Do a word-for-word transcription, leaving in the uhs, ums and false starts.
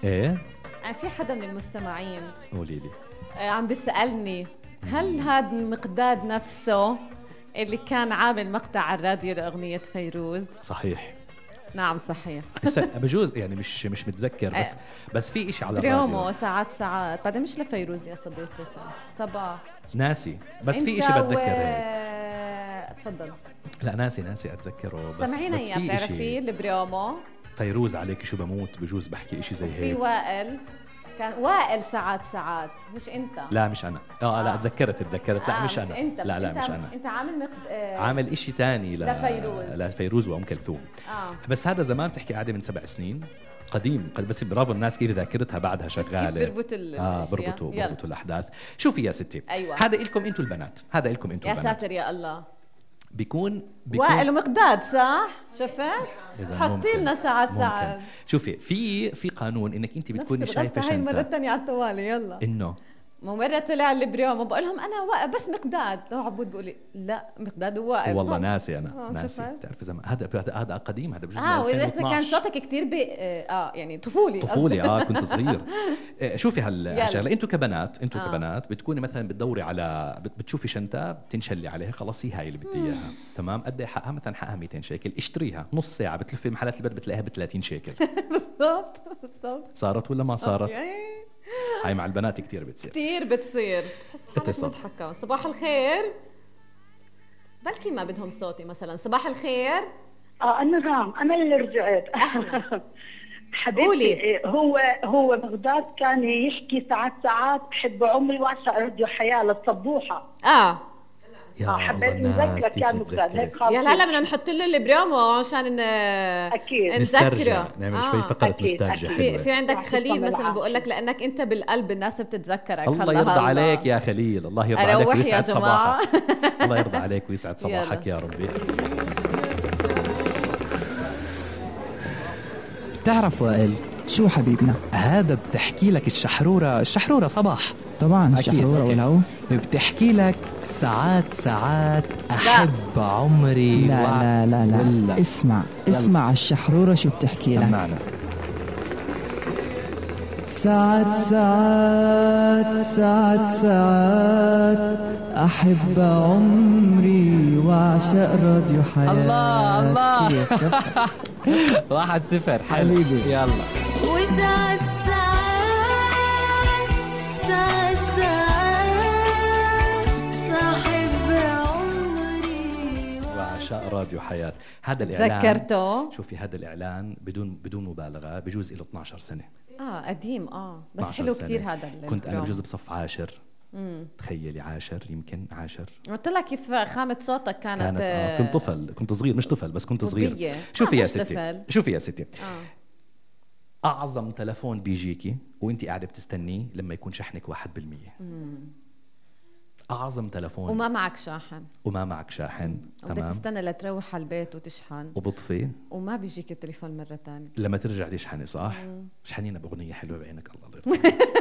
ايه يعني في حدا من المستمعين قولي لي. آه، عم بيسألني هل هذا مقداد نفسه اللي كان عامل مقطع على الراديو لأغنية فيروز؟ صحيح. نعم صحيح. هسه بجوز يعني مش مش متذكر بس بس في إشي على الراديو. بريومو ساعات ساعات بعدين مش لفيروز يا صديقي. صباح ناسي بس انت في إشي بتذكر و... هيك. تفضل. لا ناسي ناسي اتذكره بس سمعينا بس اياه. في بتعرفي إشي. البريومو فيروز عليك شو بموت بجوز بحكي إشي زي في هيك. وائل كان وائل ساعات ساعات مش انت. لا مش انا اه, آه. لا تذكرت تذكرت لا آه مش مش انا انت. لا لا انت مش انا. انت عامل مقد... آه عامل إشي تاني ل... لفيروز لفيروز وام كلثوم. آه. بس هذا زمان بتحكي عادي من سبع سنين قديم. بس برافو الناس كيف ذاكرتها بعدها شغاله. بربط ال اه بربطوا يلا. بربطوا الاحداث. شوفي يا ستي. أيوة. هذا إلكم انتم البنات. هذا إلكم انتم يا البنات. ساتر يا الله. بيكون, بيكون وائل ومقداد صح؟ شفت؟ إذا حطي ممكن- لنا ساعات ممكن. ساعات. شوفي في في قانون انك انت بتكوني شايفه هاي المرة شنطه الثانية على الطوالي يلا. انه مو مرة طلع البريوم بقول لهم انا وائل بس مقداد. لو عبود بيقول لي لا مقداد ووائل. والله ناسي انا آه، ناسي. شفت؟ بتعرفي زمان هذا هذا هذا قديم. هذا بجوز اه واذا ألفين كان واثناشر. صوتك كثير بي... اه يعني طفولي طفولي اه كنت صغير. آه، شوفي هالشغله. انتوا كبنات انتوا آه. كبنات بتكوني مثلا بتدوري على بت- بتشوفي شنطه بتنشلي عليها خلاص هي هاي اللي بدي اياها تمام. قد ايه حقها؟ مثلا حقها مئتين شيكل. اشتريها نص ساعه بتلفي محلات البيت بتلاقيها ب ثلاثين شيكل. بالضبط بالضبط. صارت ولا ما صارت؟ أوكي. هاي مع البنات كتير بتصير. كثير بتصير. حالك اتصل. مضحكة. صباح الخير. بلكي ما بدهم صوتي مثلا. صباح الخير. اه انا نعم انا اللي رجعت. حبيبتي هو هو بغداد كان يحكي ساعات ساعات بحب عمري واعشق راديو حياه للصبوحه. اه يا حبيت الله الناس نذكر كيف كان بغداد بتذكرك. هيك خالص. يا هلا بدنا نحط له البريومو عشان ن... اكيد نسترجع نذكره. نعمل آه. شوي فقرة أكيد، نوستالجيا أكيد. في حلوة. في عندك يعطيكم خليل مثلا العافية. بقول لك لانك انت بالقلب الناس بتتذكرك. الله هلا يرضى هلا. عليك يا خليل. الله يرضى عليك اروح يا ويسعد جماعه. صباحك. الله يرضى عليك ويسعد صباحك يا ربي. تعرف وائل شو حبيبنا؟ هذا بتحكي لك الشحرورة الشحرورة صباح طبعا أكيد، الشحرورة أوكي. والهو. بتحكي لك ساعات ساعات أحب عمري لا وع- لا لا لا ولا اسمع يلا. اسمع الشحرورة شو بتحكي لك. سمعنا. ساعات ساعات ساعات ساعات أحب عمري وأعشق راديو حياة. الله الله. كيف كيف؟ واحد صفر حلو. حبيبي. يلا. وساعات ساعات ساعات ساعات أحب عمري وعشاء راديو حياة. هذا الإعلان ذكرته. شوفي هذا الإعلان بدون بدون مبالغة بجوز له اثناشر سنة. اه قديم اه بس اثناشر حلو سنة. كثير هذا ال- كنت أنا البريوم. بجوز بصف عاشر. امم تخيلي عاشر يمكن عاشر. قلت لك كيف خامة صوتك كانت, كانت آه كنت طفل. كنت صغير مش طفل بس كنت طبية. صغير. آه، شوفي يا مش ستي طفل. شوفي يا ستي اه أعظم تلفون بيجيكي وانت قاعدة بتستنيه لما يكون شحنك واحد بالمية. أعظم تلفون وما معك شاحن. وما معك شاحن. بدك تمام. تستنى لتروح على البيت وتشحن وبطفي وما بيجيك التليفون مرة تانية. لما ترجع تشحني صح. شحنينا بأغنية حلوة بعينك الله الله يرضى.